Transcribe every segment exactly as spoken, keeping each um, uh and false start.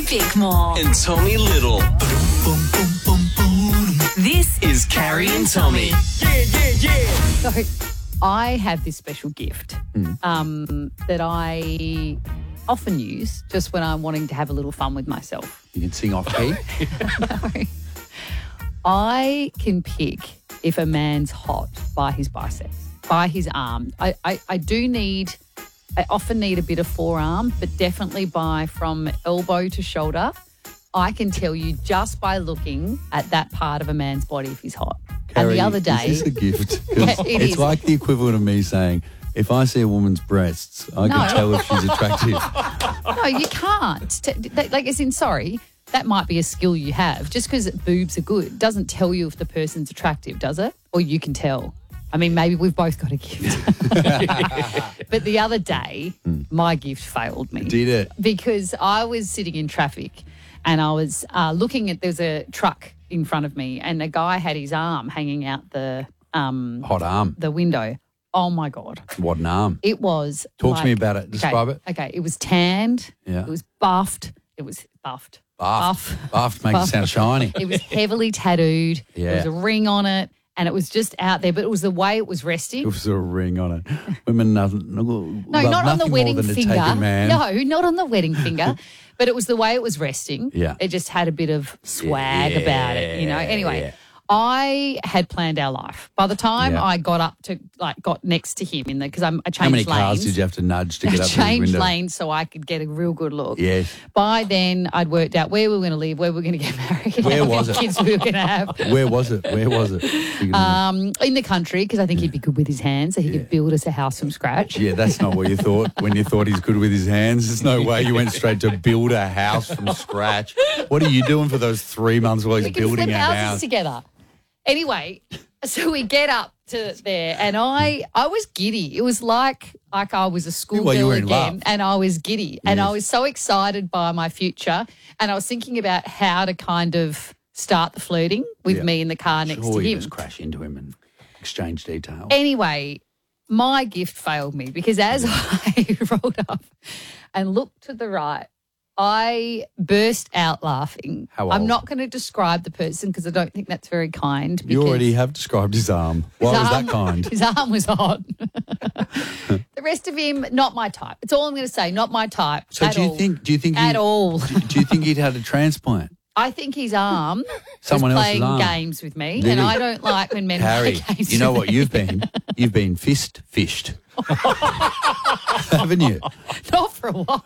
Bickmore. And Tommy Little. This is Carrie and Tommy. Yeah, yeah, yeah. So I have this special gift um, that I often use just when I'm wanting to have a little fun with myself. You can sing off key. No. I can pick if a man's hot by his biceps, by his arm. I, I, I do need, I often need a bit of forearm, but definitely by from elbow to shoulder. I can tell you just by looking at that part of a man's body if he's hot. Carrie, and the other day, is this a gift? Yeah, it it's is. like the equivalent of me saying, if I see a woman's breasts, I No. can tell if she's attractive. no, you can't. T- that- Like, as in, sorry, that might be a skill you have. Just because boobs are good doesn't tell you if the person's attractive, does it? Or you can tell. I mean, maybe we've both got a gift. But the other day, my gift failed me. Did it? Because I was sitting in traffic and I was uh, looking at, there's a truck in front of me and a guy had his arm hanging out the um, Hot arm. the window. Oh, my God. What an arm. It was. Talk like- to me about it. Describe okay, it. Okay, it was tanned. Yeah. It was buffed. It was buffed. Buffed. Buff. Buffed makes it sound shiny. It was heavily tattooed. Yeah. There was a ring on it, and it was just out there. But it was the way it was resting. It was a ring on it. Women nothing, No, love not on the nothing wedding more than to finger. take a man. No, not on the wedding finger. But it was the way it was resting. Yeah. It just had a bit of swag Yeah, about it, you know. Anyway, yeah. I had planned our life. By the time Yeah. I got up to, like, got next to him in the, because I'm, I changed How many lanes. cars did you have to nudge to get I up to the changed window? lanes so I could get a real good look. Yes. By then, I'd worked out where we were going to live, where we were going to get married, Where how was many it? kids we were going to have. Where was it? Where was it? Um, in the country, because I think he'd be good with his hands, so he could build us a house from scratch. Yeah, that's not what you thought when you thought he's good with his hands. There's no way you went straight to build a house from scratch. What are you doing for those three months while he's We can building flip a houses house? together. Anyway, so we get up to there, and I I was giddy. It was like like I was a Well, you schoolgirl were in again, love. and I was giddy, and I Yes. was so excited by my future, and I was thinking about how to kind of start the flirting with Yeah. me in the car next Sure, to you him. just crash into him and exchange details. Anyway, my gift failed me because as I rolled up and looked to the right, I burst out laughing. How I'm old? not going to describe the person because I don't think that's very kind. You because already have described his arm. Why his was arm- that kind? His arm was hot. The rest of him, not my type. It's all I'm going to say. Not my type. So at do you all. think? Do you think? At he, all. Do, do you think he'd had a transplant? I think his arm Someone was else's playing arm. games with me, Really? and I don't like when men Harry, play games you know with what me. you've been? You've been fist fished, haven't you? Not for a while.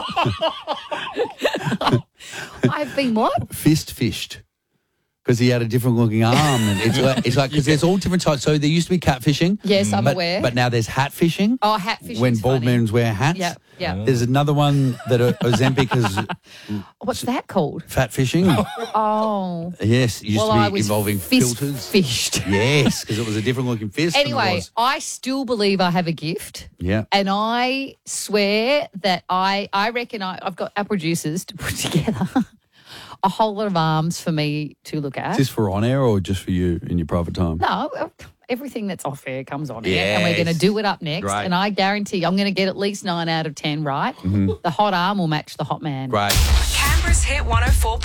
I've been what? Fist fished. Because he had a different looking arm, and it's like it's like because there's all different types. So there used to be catfishing. Yes, I'm but, aware. But now there's hat fishing. Oh, hat fishing. when bald men wear hats. Yeah, yeah. There's another one that uh, Ozempic is What's that called? fat fishing. Oh, Yes, it used well, to be I was involving fist filters. fished. Yes, because it was a different looking fist. than it Anyway, was. I still believe I have a gift. Yeah. And I swear that I, I reckon I, I've got our producers to put together a whole lot of arms for me to look at. Is this for on air or just for you in your private time? No, uh, everything that's off air comes on air, and we're Yes. going to do it up next. Great. And I guarantee I'm going to get at least nine out of ten right. The hot arm will match the hot man. Great. Canberra's Hit one oh four point